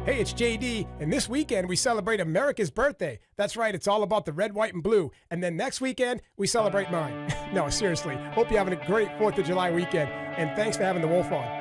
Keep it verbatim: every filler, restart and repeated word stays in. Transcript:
Hey, it's J D, and this weekend we celebrate America's birthday. That's right, it's all about the red, white, and blue. And then next weekend, we celebrate mine. No, seriously, hope you're having a great fourth of July weekend, and thanks for having the Wolf on.